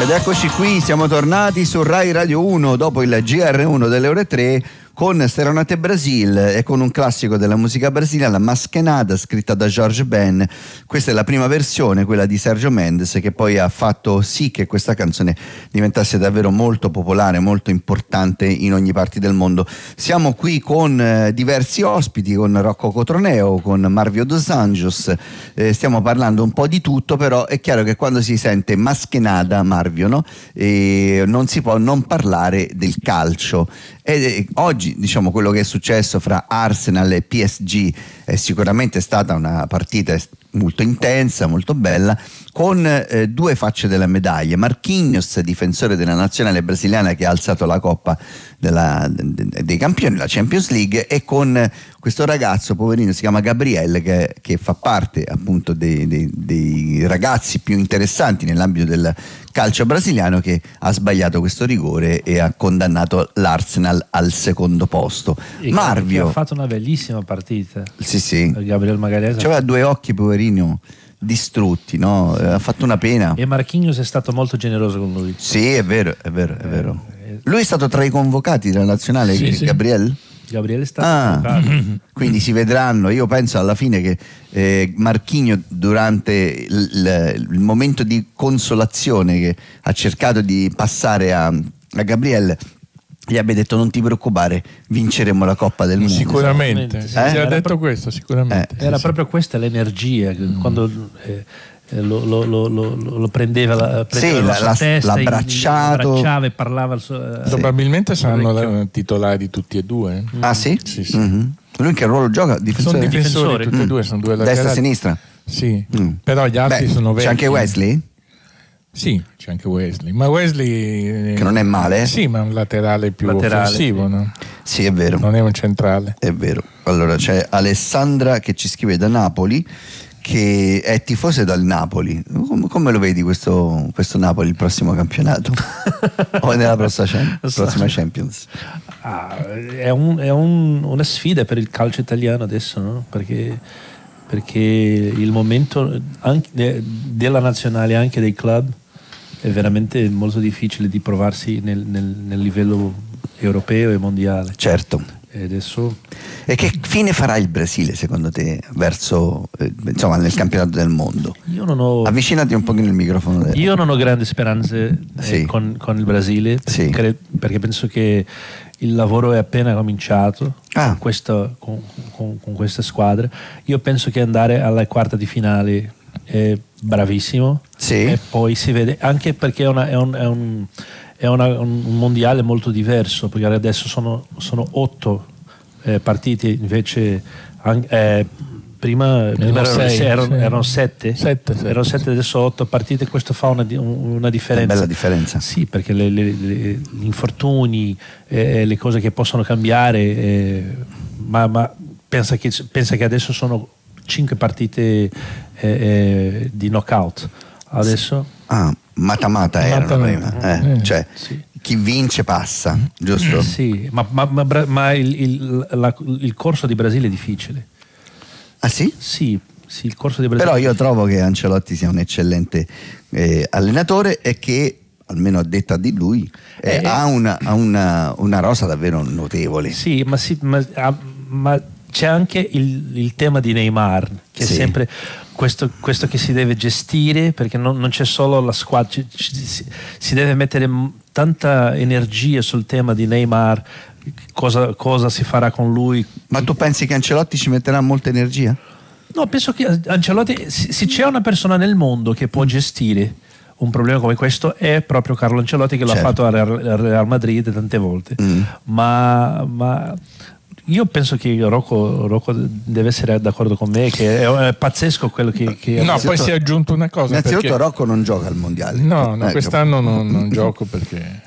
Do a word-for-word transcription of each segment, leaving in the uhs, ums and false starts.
Ed eccoci qui, siamo tornati su Rai Radio uno dopo il G R uno delle ore tre con Serenate Brasil e con un classico della musica brasiliana, Masquenada, scritta da Jorge Ben. Questa è la prima versione, quella di Sergio Mendes, che poi ha fatto sì che questa canzone diventasse davvero molto popolare, molto importante in ogni parte del mondo. Siamo qui con eh, diversi ospiti, con Rocco Cotroneo, con Marvio Dos Anjos, eh, stiamo parlando un po' di tutto, però è chiaro che quando si sente Masquenada, Marvio, no? E non si può non parlare del calcio. E oggi, diciamo, quello che è successo fra Arsenal e P S G è sicuramente stata una partita molto intensa, molto bella, con eh, due facce della medaglia. Marquinhos, difensore della nazionale brasiliana che ha alzato la coppa della, de, dei campioni, la Champions League, e con questo ragazzo poverino, si chiama Gabriel, che, che fa parte appunto dei, dei, dei ragazzi più interessanti nell'ambito del calcio brasiliano, che ha sbagliato questo rigore e ha condannato l'Arsenal al secondo posto. E Marvio ha fatto una bellissima partita. Sì, sì. Gabriel Magalhães aveva due occhi, poverino, distrutti, no? Ha fatto una pena. E Marquinhos è stato molto generoso con lui. Sì, è vero, è vero, è vero. Lui è stato tra i convocati della nazionale, sì, sì. Gabriel? Gabriele è stato ah, convocato. Quindi si vedranno. Io penso alla fine che eh, Marquinhos, durante il, il, il momento di consolazione che ha cercato di passare a, a Gabriel, gli abbia detto: non ti preoccupare, vinceremo la Coppa del Mondo. Sicuramente, eh? si ha detto pro- questo sicuramente. Eh, era sì, proprio questa l'energia mm. quando eh, Lo, lo, lo, lo, lo prendeva, la, prendeva sì, la sua la, testa, l'abbracciato, l'abbracciava e parlava al suo, probabilmente sì. saranno titolari tutti e due. Ah sì? Sì, sì. Mm-hmm. Lui in che ruolo gioca? Difensore? Sono difensori, difensori. tutti mm. e due, sono due laterali. Destra e sinistra? Sì, mm. però gli altri Beh, sono vecchi. C'è anche Wesley? Sì, c'è anche Wesley, ma Wesley che non è male? Sì, ma è un laterale più laterale, offensivo, sì. No? Sì, è vero. Non è un centrale. È vero. Allora c'è Alessandra che ci scrive da Napoli, che è tifosa del Napoli. Come, come lo vedi questo, questo Napoli il prossimo campionato? O nella prossima, prossima Champions? Ah, è un, è un, una sfida per il calcio italiano adesso, no? Perché, perché il momento anche de, della nazionale, anche dei club, è veramente molto difficile di provarsi nel, nel, nel livello europeo e mondiale. Certo. E adesso... E che fine farà il Brasile secondo te verso eh, insomma nel campionato del mondo? Io non ho Avvicinati un pochino il microfono. Del... Io non ho grandi speranze eh, sì. con, con il Brasile, sì. perché, perché penso che il lavoro è appena cominciato ah. con, questa, con, con, con questa squadra. Io penso che andare alla quarta di finale è bravissimo, sì. E poi si vede anche perché è, una, è, un, è, un, è una, un mondiale molto diverso, perché adesso sono, sono otto eh, partite, invece eh, prima, prima erano, sei, erano, sì. erano sette, sette, sette erano sette, adesso otto partite. Questo fa una, una differenza, una bella differenza. Sì, perché le, le, le, gli infortuni, eh, le cose che possono cambiare, eh, ma, ma pensa, che, pensa che adesso sono cinque partite eh, eh, di knockout adesso. Ah, mata-mata erano prima, eh, eh, cioè sì. Chi vince passa, giusto? Sì, ma, ma, ma, ma il, il, la, il corso di Brasile è difficile. Ah sì? Sì, sì, il corso di Brasile. Però io trovo che Ancelotti sia un eccellente eh, allenatore e che, almeno a detta di lui, eh, eh, ha, una, ha una, una rosa davvero notevole. Sì, ma, sì, ma, ma c'è anche il, il tema di Neymar, che sì. è sempre questo, questo che si deve gestire, perché non, non c'è solo la squadra, ci, ci, si, si deve mettere tanta energia sul tema di Neymar, cosa, cosa si farà con lui. Ma tu pensi che Ancelotti ci metterà molta energia? No, penso che Ancelotti, se c'è una persona nel mondo che può gestire un problema come questo, è proprio Carlo Ancelotti, che certo. l'ha fatto al Real Madrid tante volte. Mm. Ma, ma io penso che Rocco, Rocco deve essere d'accordo con me, che è, è pazzesco quello che, che no, poi si è aggiunto una cosa. Innanzitutto perché... Rocco non gioca al mondiale. No, no, ecco. quest'anno non, non gioco perché...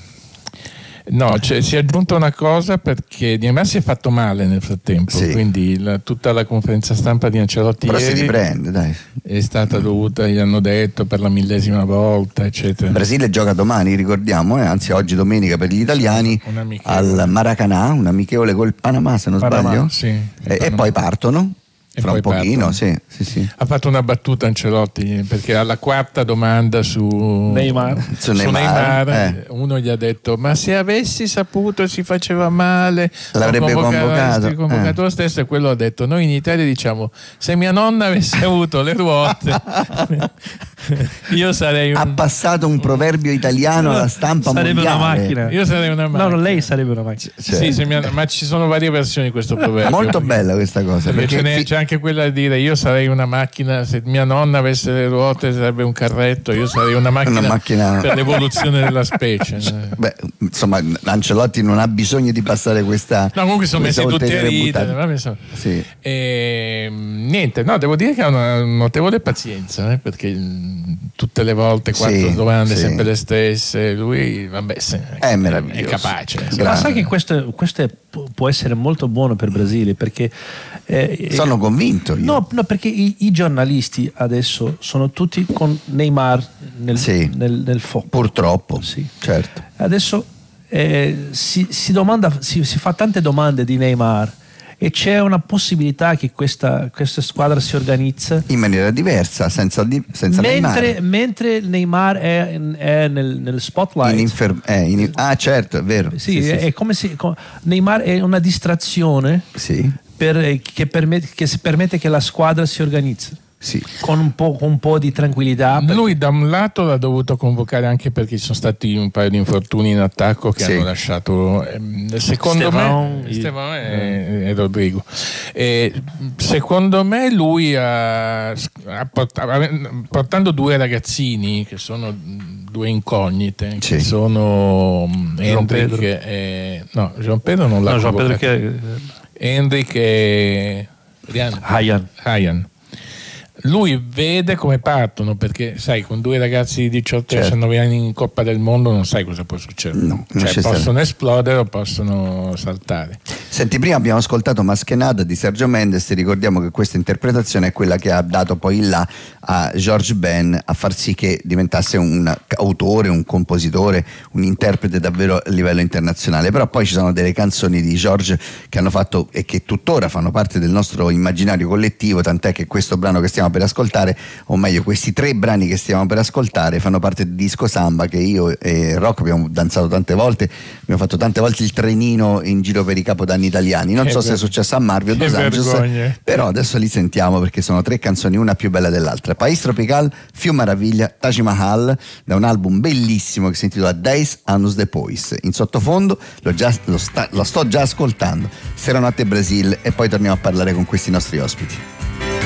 No, cioè, si è aggiunta una cosa, perché Neymar si è fatto male nel frattempo, sì. quindi la, tutta la conferenza stampa di Ancelotti però ieri si riprende, dai. È stata dovuta, gli hanno detto, per la millesima volta, eccetera. Il Brasile gioca domani, ricordiamo, eh, anzi oggi domenica per gli italiani al Maracanã, un amichevole col Panama, se non Panama, sbaglio, sì, e, e poi partono. E fra un pochino, sì, sì, sì. Ha fatto una battuta Ancelotti perché alla quarta domanda su Neymar, su su Neymar, Neymar eh. uno gli ha detto: ma se avessi saputo si faceva male, l'avrebbe convocato, convocato eh. lo stesso. E quello ha detto: noi in Italia diciamo, se mia nonna avesse avuto le ruote io sarei un... ha passato un proverbio italiano alla stampa sarebbe mondiale. una macchina. Io sarei una macchina. No, no, lei sarebbe una macchina. Cioè, Sì, se mia... ma ci sono varie versioni di questo proverbio. molto perché... bella questa cosa, perché perché c'è, fi- c'è anche quella di dire: io sarei una macchina, se mia nonna avesse le ruote sarebbe un carretto, io sarei una macchina, Una macchina... per l'evoluzione della specie. Beh, insomma, Ancelotti non ha bisogno di passare questa. No, comunque sono messi questa tutti a ulteriore ridere. buttata. vabbè, so. Sì. E, niente, no, devo dire che ha una notevole pazienza, eh, perché mh, tutte le volte quattro Sì, domande sì. sempre le stesse. Lui, vabbè, se, È meraviglioso. è capace. Grande. Ma sai che questo, questo è- può essere molto buono per il Brasile, perché eh, Sono convinto io. no, no, perché i, i giornalisti adesso sono tutti con Neymar nel, Sì. nel, nel fuoco. Purtroppo, Sì. certo. Adesso eh, si, si domanda, si, si fa tante domande di Neymar, e c'è una possibilità che questa, questa squadra si organizza In maniera diversa, senza, di- senza mentre, Neymar. mentre Neymar è, è nel, nel spotlight. In infer- eh, in- ah, certo, è vero. Sì, Sì, è, sì, è come se co- Neymar è una distrazione sì, per- che, permette, che si permette che la squadra si organizzi sì. con un po', con un po' di tranquillità. Lui da un lato l'ha dovuto convocare anche perché ci sono stati un paio di infortuni in attacco che Sì. hanno lasciato, ehm, secondo Stefan, me, i- Stefan e, e Rodrigo. E, secondo me lui ha, ha port- portando due ragazzini che sono due incognite, Sì. che sono um, Jean Pedro. Henrik e no, Jean Pedro non l'ha No, Jean Pedro convocato. che Henrik e Rian- Hayan. Hayan. Lui vede come partono, perché sai, con due ragazzi di diciotto e Certo. diciannove anni in Coppa del Mondo non sai cosa può succedere. No, non Cioè, c'è possono stato. esplodere o possono saltare. Senti, prima abbiamo ascoltato Maskenada di Sergio Mendes, e ricordiamo che questa interpretazione è quella che ha dato poi il là a George Ben a far sì che diventasse un autore, un compositore, un interprete davvero a livello internazionale. Però poi ci sono delle canzoni di George che hanno fatto e che tuttora fanno parte del nostro immaginario collettivo, tant'è che questo brano che stiamo per ascoltare, o meglio questi tre brani che stiamo per ascoltare, fanno parte del disco Samba, che io e Rocco abbiamo danzato tante volte, abbiamo fatto tante volte il trenino in giro per i capodanni italiani. Non Che so se è ver- successo a Marvi o che Dos Angeles, vergogna. però adesso li sentiamo perché sono tre canzoni, una più bella dell'altra. País Tropical, Fiume Maraviglia, Taj Mahal, da un album bellissimo che si intitola Dez Anos Depois. In sottofondo lo, già, lo, sta, lo sto già ascoltando, Serenotte Brasil, e poi torniamo a parlare con questi nostri ospiti.